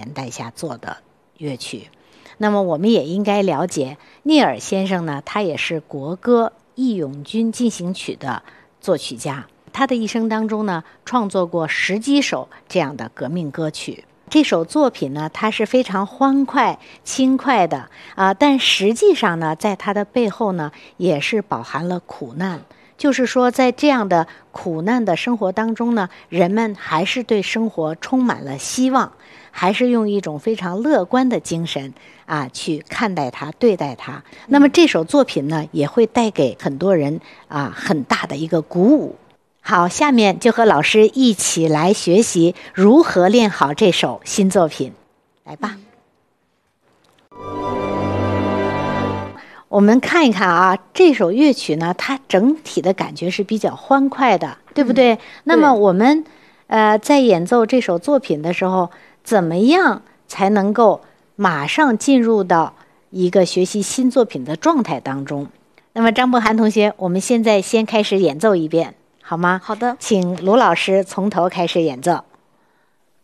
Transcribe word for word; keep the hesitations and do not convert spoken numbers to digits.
年代下做的乐曲。那么我们也应该了解，聂耳先生呢，他也是国歌《义勇军进行曲》的作曲家，他的一生当中呢，创作过十几首这样的革命歌曲。这首作品呢，它是非常欢快轻快的啊，但实际上呢，在它的背后呢，也是饱含了苦难。就是说，在这样的苦难的生活当中呢，人们还是对生活充满了希望，还是用一种非常乐观的精神啊去看待它、对待它。那么这首作品呢，也会带给很多人啊很大的一个鼓舞。好，下面就和老师一起来学习如何练好这首新作品，来吧。我们看一看啊，这首乐曲呢，它整体的感觉是比较欢快的，对不对？嗯、那么我们呃在演奏这首作品的时候，怎么样才能够马上进入到一个学习新作品的状态当中？那么张博涵同学，我们现在先开始演奏一遍，好吗？ 好的， 请卢老师从头开始演奏。